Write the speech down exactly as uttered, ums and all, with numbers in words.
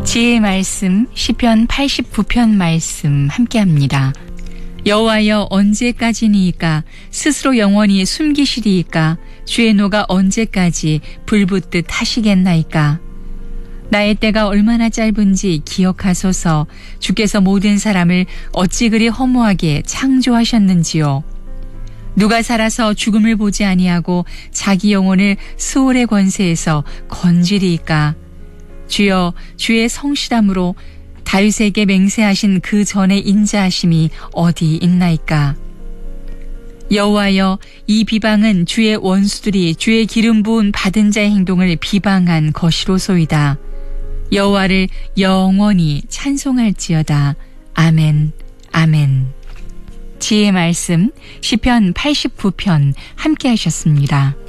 지혜의 말씀 시편 팔십구 편 말씀 함께합니다. 여호와여 언제까지니이까 스스로 영원히 숨기시리이까 주의 노가 언제까지 불붙듯 하시겠나이까. 나의 때가 얼마나 짧은지 기억하소서. 주께서 모든 사람을 어찌 그리 허무하게 창조하셨는지요. 누가 살아서 죽음을 보지 아니하고 자기 영혼을 수월의 권세에서 건지리이까. 주여 주의 성실함으로 다윗에게 맹세하신 그 전의 인자하심이 어디 있나이까. 여호와여 이 비방은 주의 원수들이 주의 기름 부은 받은 자의 행동을 비방한 것이로소이다. 여호와를 영원히 찬송할지어다. 아멘 아멘. 지혜의 말씀 시편 팔십구 편 함께 하셨습니다.